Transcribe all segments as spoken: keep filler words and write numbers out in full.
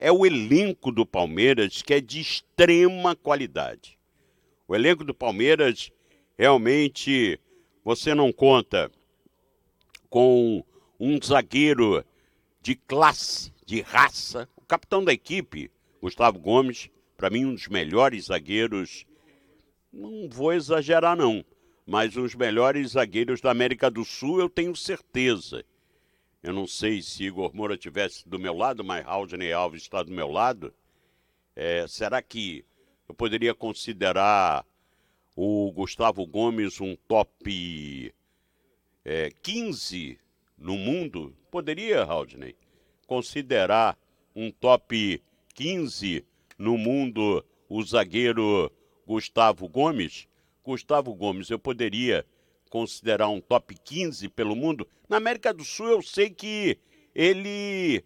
é o elenco do Palmeiras, que é de extrema qualidade. O elenco do Palmeiras, realmente, você não conta com um zagueiro de classe, de raça. O capitão da equipe, Gustavo Gomes, para mim um dos melhores zagueiros, não vou exagerar não, mas um dos melhores zagueiros da América do Sul, eu tenho certeza. Eu não sei se Igor Moura estivesse do meu lado, mas Raulney Alves está do meu lado. É, será que eu poderia considerar o Gustavo Gomes um top é, quinze no mundo? Poderia, Raulney, considerar um top quinze no mundo o zagueiro Gustavo Gomes? Gustavo Gomes, eu poderia considerar um top quinze pelo mundo? Na América do Sul eu sei que ele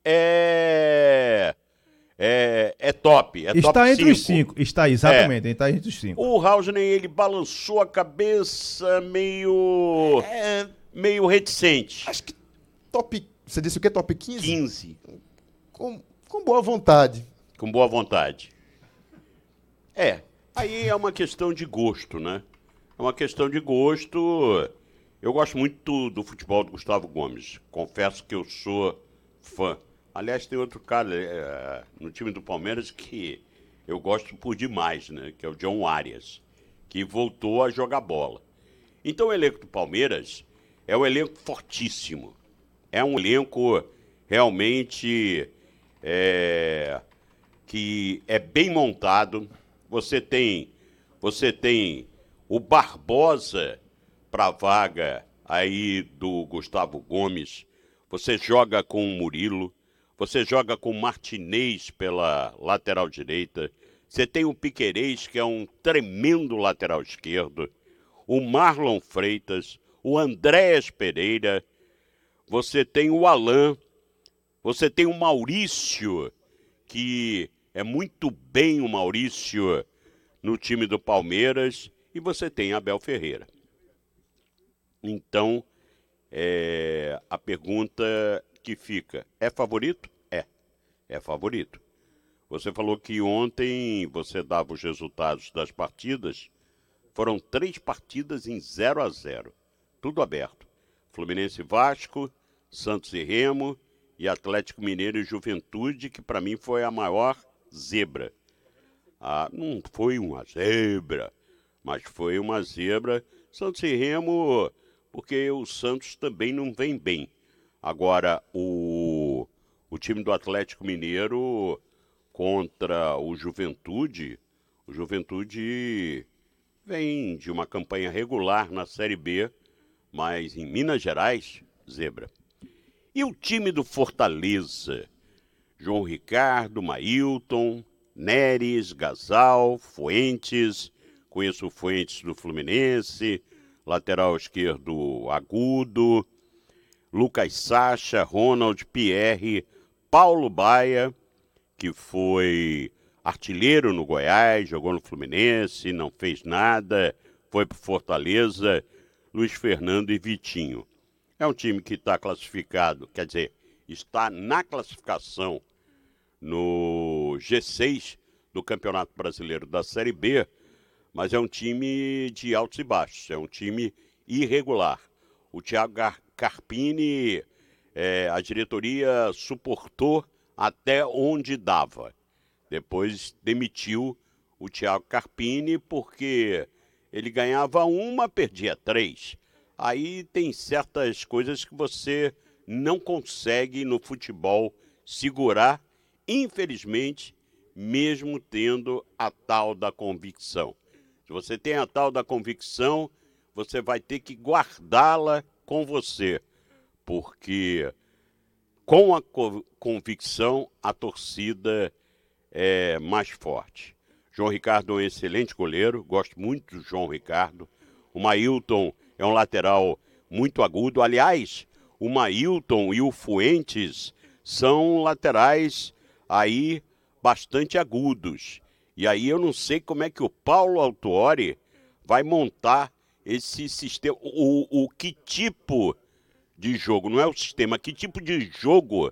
é, é, é top, é Está top entre os cinco. cinco. Está É. exatamente, está entre os cinco. O Raulney, ele balançou a cabeça meio, É, meio reticente. acho que top. Você disse o quê? Top quinze? quinze, Com, com boa vontade. com boa vontade. É, aí é uma questão de gosto, né? É uma questão de gosto. Eu gosto muito do futebol do Gustavo Gomes. Confesso que eu sou fã. Aliás, tem outro cara é, no time do Palmeiras que eu gosto por demais, né? Que é o John Arias, que voltou a jogar bola. Então o elenco do Palmeiras é um elenco fortíssimo. É um elenco realmente é, que é bem montado. Você tem, você tem o Barbosa para a vaga aí do Gustavo Gomes. Você joga com o Murilo. Você joga com o Martinez pela lateral direita. Você tem o Piquerez, que é um tremendo lateral esquerdo. O Marlon Freitas, o Andréas Pereira. Você tem o Alain. Você tem o Maurício, que é muito bem o Maurício no time do Palmeiras. E você tem Abel Ferreira. Então, é, a pergunta que fica, é favorito? É, é favorito. Você falou que ontem você dava os resultados das partidas, foram três partidas em zero a zero, tudo aberto. Fluminense e Vasco, Santos e Remo e Atlético Mineiro e Juventude, que para mim foi a maior zebra. Ah, não foi uma zebra, mas foi uma zebra. Santos e Remo, porque o Santos também não vem bem. Agora, o, o time do Atlético Mineiro contra o Juventude, o Juventude vem de uma campanha regular na Série B, mas em Minas Gerais, zebra. E o time do Fortaleza? João Ricardo, Mailton, Neres, Gasal, Fuentes, conheço o Fuentes do Fluminense, lateral esquerdo Agudo, Lucas Sacha, Ronald, Pierre, Paulo Baia, que foi artilheiro no Goiás, jogou no Fluminense, não fez nada, foi para Fortaleza, Luiz Fernando e Vitinho. É um time que está classificado, quer dizer, está na classificação no G seis do Campeonato Brasileiro da Série B, mas é um time de altos e baixos, é um time irregular. O Thiago Carpini, é, a diretoria suportou até onde dava. Depois demitiu o Thiago Carpini porque ele ganhava uma, perdia três. Aí tem certas coisas que você não consegue no futebol segurar, infelizmente, mesmo tendo a tal da convicção. Se você tem a tal da convicção, você vai ter que guardá-la com você, porque com a co- convicção a torcida é mais forte. João Ricardo é um excelente goleiro, gosto muito do João Ricardo. O Mailton é um lateral muito agudo. Aliás, o Mailton e o Fuentes são laterais aí bastante agudos. E aí eu não sei como é que o Paulo Autuori vai montar esse sistema, o, o que tipo de jogo, não é o sistema, que tipo de jogo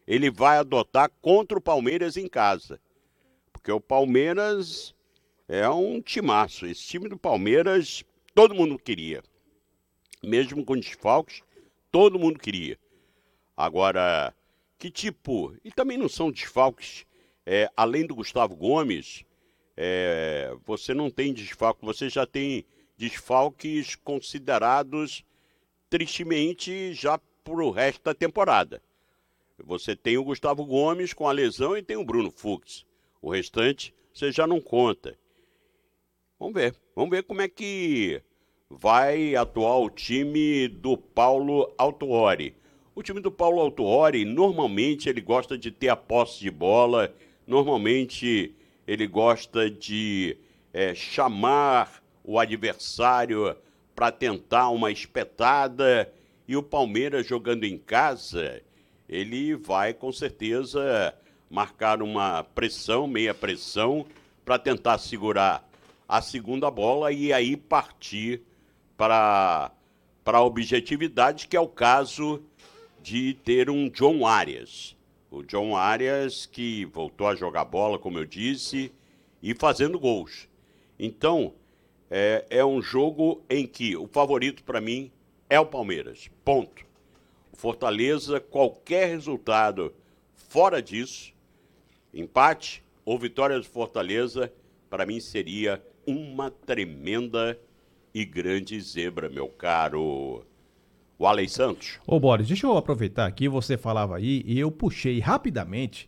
ele vai adotar contra o Palmeiras em casa. Porque o Palmeiras é um timaço. Esse time do Palmeiras, todo mundo queria. Mesmo com desfalques, todo mundo queria. Agora, que tipo... E também não são desfalques. É, além do Gustavo Gomes, é, você não tem desfalque. Você já tem desfalques considerados, tristemente, já para o resto da temporada. Você tem o Gustavo Gomes com a lesão e tem o Bruno Fux. O restante você já não conta. Vamos ver. Vamos ver como é que vai atuar o time do Paulo Autuori. O time do Paulo Autuori, normalmente, ele gosta de ter a posse de bola. Normalmente, ele gosta de é, chamar o adversário para tentar uma espetada. E o Palmeiras, jogando em casa, ele vai, com certeza, marcar uma pressão, meia pressão, para tentar segurar a segunda bola e aí partir para para a objetividade, que é o caso de ter um John Arias. O John Arias que voltou a jogar bola, como eu disse, e fazendo gols. Então, é, é um jogo em que o favorito para mim é o Palmeiras. Ponto. O Fortaleza, qualquer resultado fora disso, empate ou vitória do Fortaleza, para mim seria uma tremenda e grande zebra, meu caro Walley Santos. Ô, Boris, deixa eu aproveitar aqui, você falava aí, e eu puxei rapidamente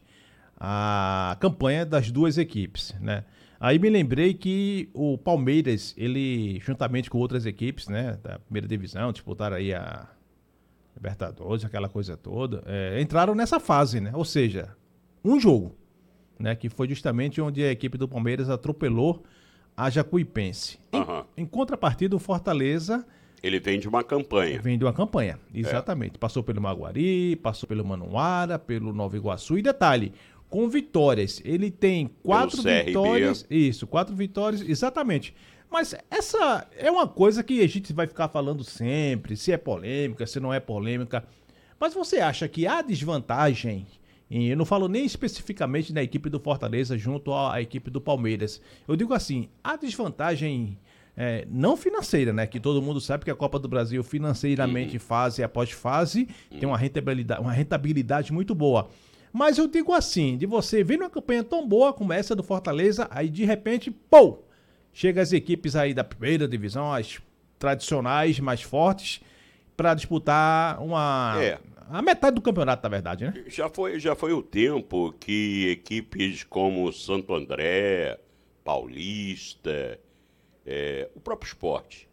a campanha das duas equipes, né? Aí me lembrei que o Palmeiras, ele, juntamente com outras equipes, né, da primeira divisão, disputaram aí a Libertadores, aquela coisa toda, é, entraram nessa fase, né? Ou seja, um jogo, né, que foi justamente onde a equipe do Palmeiras atropelou a Jacuipense. Em, Uhum. em contrapartida, o Fortaleza... Ele vem de uma campanha. Vem de uma campanha, exatamente. É. Passou pelo Maguari, passou pelo Manauara, pelo Nova Iguaçu. E detalhe, com vitórias. Ele tem quatro vitórias. Isso, quatro vitórias, exatamente. Mas essa é uma coisa que a gente vai ficar falando sempre, se é polêmica, se não é polêmica. Mas você acha que há desvantagem? E eu não falo nem especificamente da equipe do Fortaleza junto à equipe do Palmeiras. Eu digo assim, há desvantagem é, não financeira, né? Que todo mundo sabe que a Copa do Brasil financeiramente, uhum. fase após fase, uhum. tem uma rentabilidade, uma rentabilidade muito boa. Mas eu digo assim, de você ver uma campanha tão boa como essa do Fortaleza, aí de repente, pô, chega as equipes aí da primeira divisão, as tradicionais, mais fortes, para disputar uma... É. A metade do campeonato, na verdade, né? Já foi, já foi o tempo que equipes como Santo André, Paulista, é, o próprio Sport,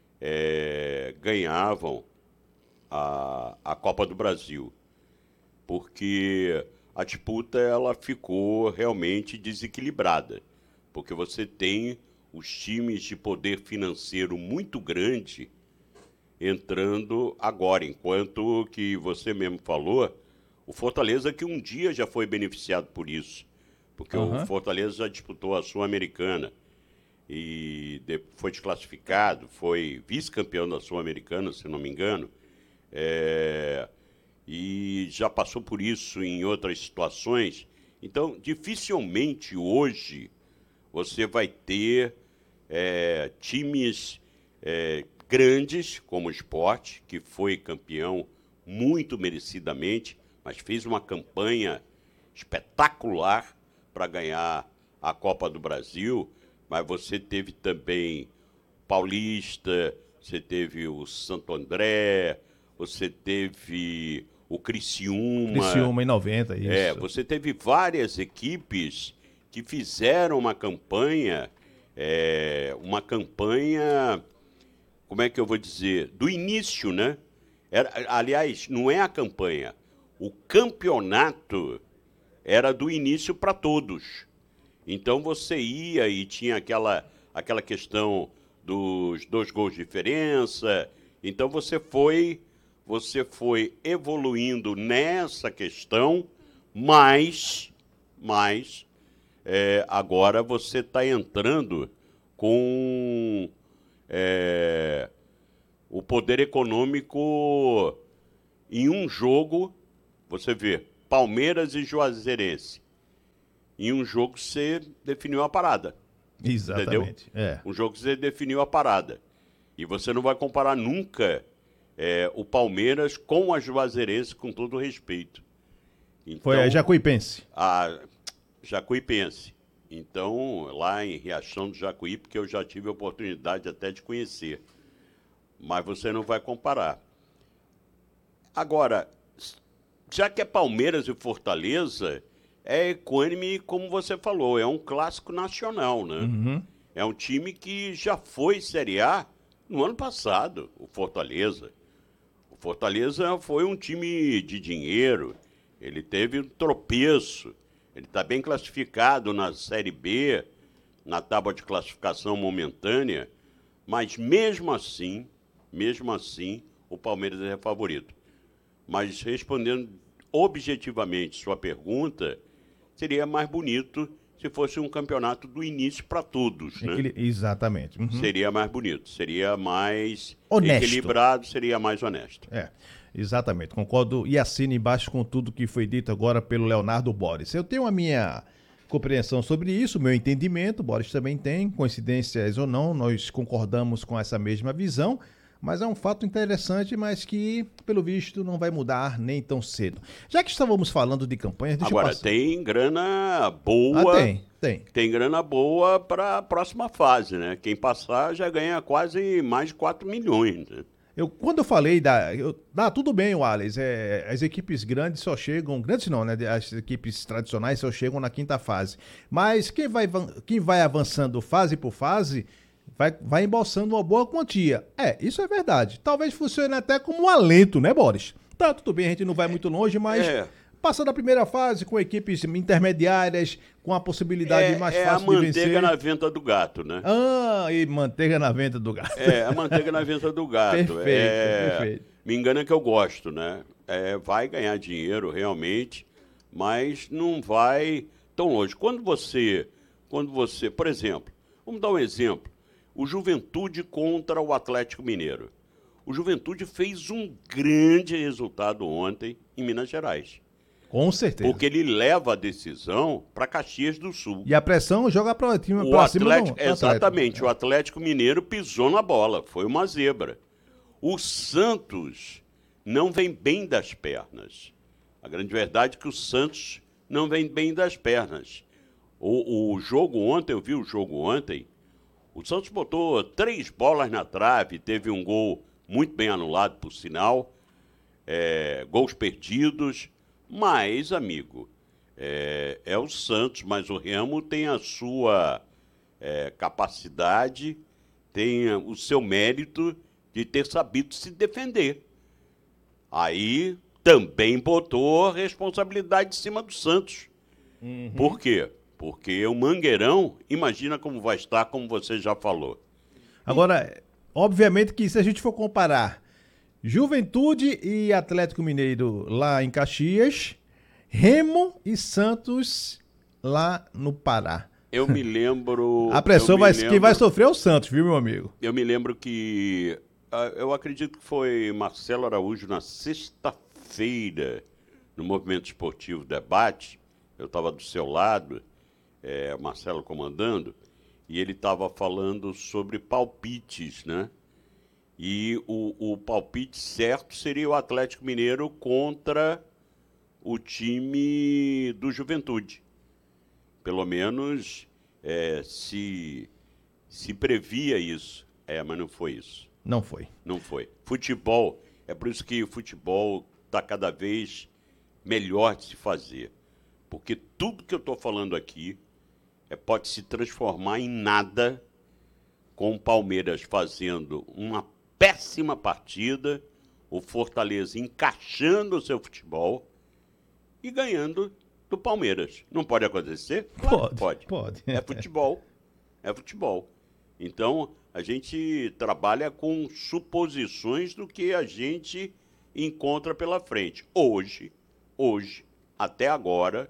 é, ganhavam a, a Copa do Brasil. Porque a disputa ela ficou realmente desequilibrada. Porque você tem os times de poder financeiro muito grande entrando agora, enquanto que você mesmo falou, o Fortaleza que um dia já foi beneficiado por isso, porque uhum. o Fortaleza já disputou a Sul-Americana e foi desclassificado, foi vice-campeão da Sul-Americana, se não me engano, é, e já passou por isso em outras situações. Então, dificilmente hoje você vai ter é, times... É, grandes, como o Sport, que foi campeão muito merecidamente, mas fez uma campanha espetacular para ganhar a Copa do Brasil. Mas você teve também Paulista, você teve o Santo André, você teve o Criciúma. Criciúma em noventa, isso. É, você teve várias equipes que fizeram uma campanha, é, uma campanha... Como é que eu vou dizer? Do início, né? Era, aliás, não é a campanha. O campeonato era do início para todos. Então você ia e tinha aquela, aquela questão dos dois gols de diferença. Então você foi, você foi evoluindo nessa questão, mas, mas é, agora você está entrando com... É, o poder econômico em um jogo, você vê, Palmeiras e Juazeirense. Em um jogo você definiu a parada. Exatamente. É. Um jogo que você definiu a parada. E você não vai comparar nunca é, o Palmeiras com a Juazeirense, com todo o respeito. Então, foi a Jacuipense. A Jacuipense. Então, lá em Riachão do Jacuí, porque eu já tive a oportunidade até de conhecer. Mas você não vai comparar. Agora, já que é Palmeiras e Fortaleza, é equânime, como você falou, é um clássico nacional, né? Uhum. É um time que já foi Série A no ano passado, o Fortaleza. O Fortaleza foi um time de dinheiro, ele teve um tropeço, ele está bem classificado na Série B, na tábua de classificação momentânea, mas mesmo assim, mesmo assim, o Palmeiras é favorito. Mas respondendo objetivamente sua pergunta, seria mais bonito se fosse um campeonato do início para todos, né? Equil... Exatamente. Uhum. Seria mais bonito, seria mais honesto. Equilibrado, seria mais honesto. É, exatamente. Concordo e assino embaixo com tudo que foi dito agora pelo Leonardo Boris. Eu tenho a minha compreensão sobre isso, meu entendimento, o Boris também tem, coincidências ou não, nós concordamos com essa mesma visão. Mas é um fato interessante, mas que, pelo visto, não vai mudar nem tão cedo. Já que estávamos falando de campanhas, deixa Agora, eu passar. tem grana boa. Ah, tem, tem. Tem grana boa para a próxima fase, né? Quem passar já ganha quase mais de quatro milhões. Né? Eu, quando eu falei da... Eu, ah, tudo bem, Wallace, é, as equipes grandes só chegam... Grandes não, né? As equipes tradicionais só chegam na quinta fase. Mas quem vai, quem vai avançando fase por fase... Vai, vai embolsando uma boa quantia. É, isso é verdade. Talvez funcione até como um alento, né, Boris? Tá, tudo bem, a gente não vai muito longe, mas é. passa da primeira fase com equipes intermediárias, com a possibilidade é, mais é fácil de vencer. É a manteiga na venta do gato, né? Ah, e manteiga na venta do gato. É, a manteiga na venta do gato. Perfeito, é, perfeito. Me engana que eu gosto, né? É, vai ganhar dinheiro, realmente, mas não vai tão longe. Quando você, quando você, por exemplo, vamos dar um exemplo. O Juventude contra o Atlético Mineiro. O Juventude fez um grande resultado ontem em Minas Gerais. Com certeza. Porque ele leva a decisão para Caxias do Sul. E a pressão joga para cima, o pra cima Atlético, do Exatamente. Atlético. O Atlético Mineiro pisou na bola. Foi uma zebra. O Santos não vem bem das pernas. A grande verdade é que o Santos não vem bem das pernas. O, o jogo ontem, eu vi o jogo ontem, o Santos botou três bolas na trave, teve um gol muito bem anulado, por sinal, é, gols perdidos, mas, amigo, é, é o Santos, mas o Remo tem a sua é, capacidade, tem o seu mérito de ter sabido se defender. Aí também botou a responsabilidade em cima do Santos. Uhum. Por quê? Porque o Mangueirão, imagina como vai estar, como você já falou. Agora, obviamente que se a gente for comparar Juventude e Atlético Mineiro lá em Caxias, Remo e Santos lá no Pará. Eu me lembro... A pressão vai, lembro, quem vai sofrer é o Santos, viu, meu amigo? Eu me lembro que... Eu acredito que foi Marcelo Araújo na sexta-feira, no Movimento Esportivo Debate, eu estava do seu lado... É, Marcelo comandando, e ele estava falando sobre palpites, né? E o, o palpite certo seria o Atlético Mineiro contra o time do Juventude. Pelo menos é, se, se previa isso. É, mas não foi isso. Não foi. Não foi. Futebol, é por isso que o futebol está cada vez melhor de se fazer. Porque tudo que eu estou falando aqui é, pode se transformar em nada com o Palmeiras fazendo uma péssima partida, o Fortaleza encaixando o seu futebol e ganhando do Palmeiras. Não pode acontecer? Claro, pode, pode. Pode. É futebol. É futebol. Então, a gente trabalha com suposições do que a gente encontra pela frente. Hoje, hoje, até agora,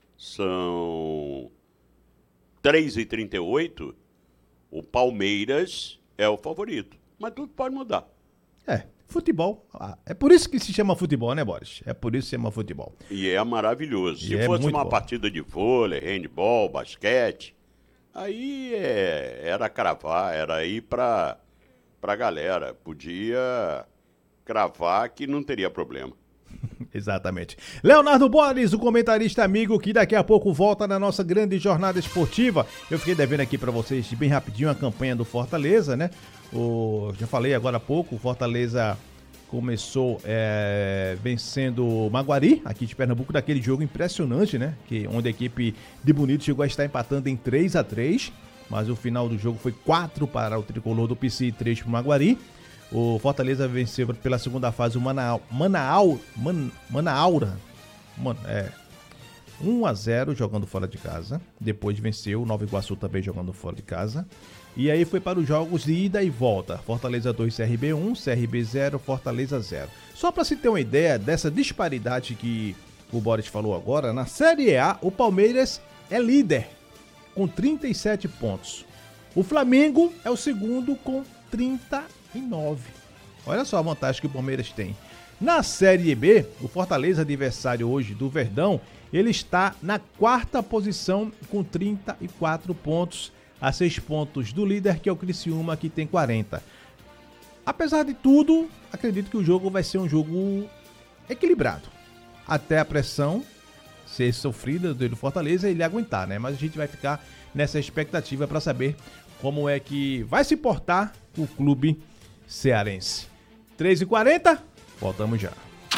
são três e trinta e oito, o Palmeiras é o favorito. Mas tudo pode mudar. É, Futebol. Ah, é por isso que se chama futebol, né, Boris? É por isso que se chama futebol. E é maravilhoso. E se é fosse uma bom. partida de vôlei, handball, basquete, aí é, era cravar, era ir pra, pra galera. Podia cravar que não teria problema. Exatamente. Leonardo Boris, o comentarista amigo que daqui a pouco volta na nossa grande jornada esportiva. Eu fiquei devendo aqui pra vocês bem rapidinho a campanha do Fortaleza, né? O, já falei agora há pouco, o Fortaleza começou é, vencendo o Maguari, aqui de Pernambuco, daquele jogo impressionante, né? Que, onde a equipe de Bonito chegou a estar empatando em três a três, mas o final do jogo foi quatro para o tricolor do P C e três para o Maguari. O Fortaleza venceu pela segunda fase o Manaus, Manaus, Man, Manaura, Man, é, um a zero jogando fora de casa. Depois venceu o Nova Iguaçu também jogando fora de casa. E aí foi para os jogos de ida e volta. Fortaleza dois, C R B um, C R B zero, Fortaleza zero. Só para se ter uma ideia dessa disparidade que o Boris falou agora, na Série A o Palmeiras é líder com trinta e sete pontos. O Flamengo é o segundo com trinta e nove. Olha só a vantagem que o Palmeiras tem. Na Série B, o Fortaleza, adversário hoje do Verdão, ele está na quarta posição com trinta e quatro pontos, a seis pontos do líder, que é o Criciúma, que tem quarenta. Apesar de tudo, acredito que o jogo vai ser um jogo equilibrado. Até a pressão ser sofrida do Fortaleza e ele aguentar, né? Mas a gente vai ficar nessa expectativa para saber como é que vai se portar o clube cearense. três e quarenta, voltamos já.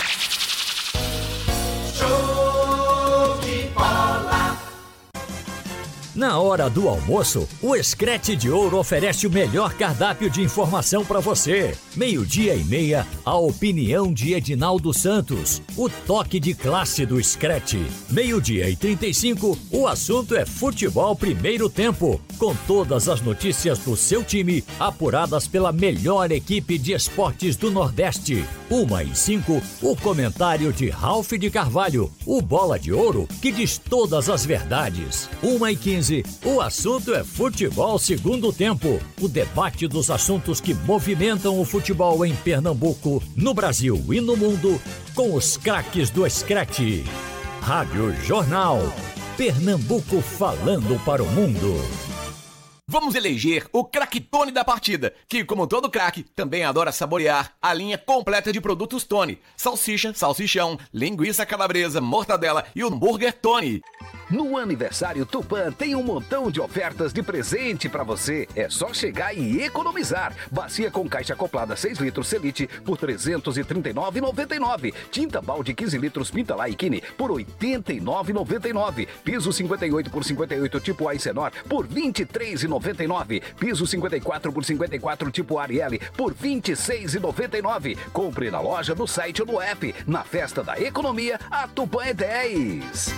Show de bola. Na hora do almoço, o Screte de Ouro oferece o melhor cardápio de informação para você. Meio-dia e meia, a opinião de Edinaldo Santos, o toque de classe do Screte. Meio-dia e trinta e cinco, o assunto é futebol primeiro tempo, com todas as notícias do seu time, apuradas pela melhor equipe de esportes do Nordeste. Uma e cinco, o comentário de Ralph de Carvalho, o bola de ouro que diz todas as verdades. Uma e quinze, o assunto é futebol segundo tempo, o debate dos assuntos que movimentam o futebol em Pernambuco, no Brasil e no mundo, com os craques do Screte. Rádio Jornal, Pernambuco falando para o mundo. Vamos eleger o craque-tone da partida, que, como todo craque, também adora saborear a linha completa de produtos Tony. Salsicha, salsichão, linguiça calabresa, mortadela e o hambúrguer Tony. No aniversário Tupã tem um montão de ofertas de presente pra você. É só chegar e economizar. Bacia com caixa acoplada seis litros Selite por trezentos e trinta e nove reais e noventa e nove centavos. Tinta balde quinze litros Pinta Lá e Kine por oitenta e nove reais e noventa e nove centavos. Piso cinquenta e oito por cinquenta e oito tipo Aicenor por vinte e três reais e noventa e nove centavos. Piso cinquenta e quatro por cinquenta e quatro tipo Arielle por vinte e seis reais e noventa e nove centavos. Compre na loja, no site ou no app. Na festa da economia, a Tupã é dez.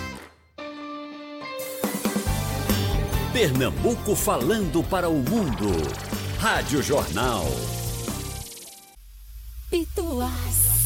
Pernambuco falando para o mundo. Rádio Jornal. Pituás.